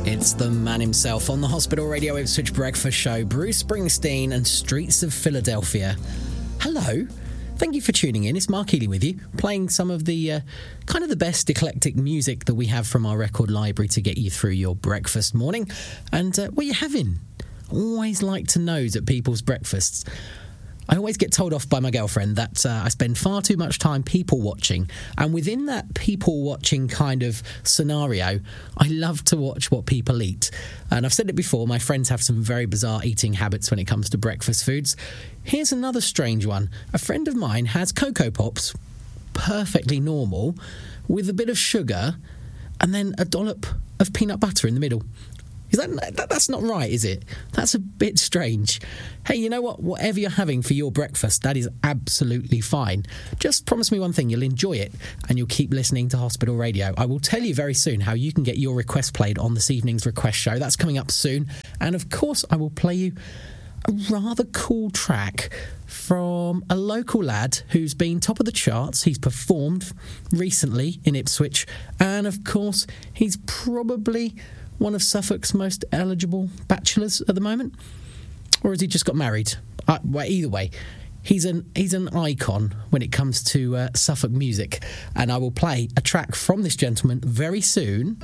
It's the man himself on the Hospital Radio Ipswich Breakfast Show, Bruce Springsteen and Streets of Philadelphia. Hello. Thank you for tuning in. It's Mark Healy with you, playing some of the kind of the best eclectic music that we have from our record library to get you through your breakfast morning. And what are you having? Always like to nose at people's breakfasts. I always get told off by my girlfriend that I spend far too much time people watching, and within that people watching kind of scenario, I love to watch what people eat. And I've said it before, my friends have some very bizarre eating habits when it comes to breakfast foods. Here's another strange one. A friend of mine has Cocoa Pops, perfectly normal, with a bit of sugar and then a dollop of peanut butter in the middle. Is that's not right, is it? That's a bit strange. Hey, you know what? Whatever you're having for your breakfast, that is absolutely fine. Just promise me one thing, you'll enjoy it and you'll keep listening to Hospital Radio. I will tell you very soon how you can get your request played on this evening's request show. That's coming up soon. And of course, I will play you a rather cool track from a local lad who's been top of the charts. He's performed recently in Ipswich. And of course, he's probably one of Suffolk's most eligible bachelors at the moment, or has he just got married? Well, either way, he's an icon when it comes to Suffolk music, and I will play a track from this gentleman very soon.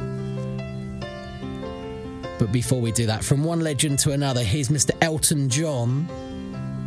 But before we do that, from one legend to another, here's Mr. Elton John.